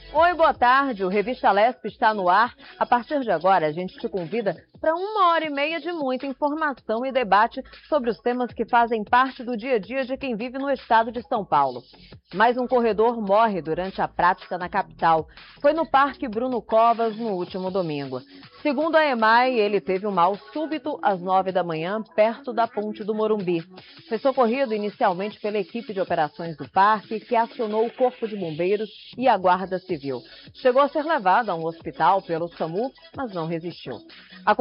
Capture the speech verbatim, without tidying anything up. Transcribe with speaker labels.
Speaker 1: Oi, boa tarde. O Revista Lesp está no ar. A partir de agora, a gente te convida para uma hora e meia de muita informação e debate sobre os temas que fazem parte do dia a dia de quem vive no estado de São Paulo. Mais um corredor morre durante a prática na capital. Foi no Parque Bruno Covas no último domingo. Segundo a EMAI, ele teve um mal súbito às nove da manhã, perto da Ponte do Morumbi. Foi socorrido inicialmente pela equipe de operações do parque, que acionou o Corpo de Bombeiros e a Guarda Civil. Chegou a ser levado a um hospital pelo SAMU, mas não resistiu. A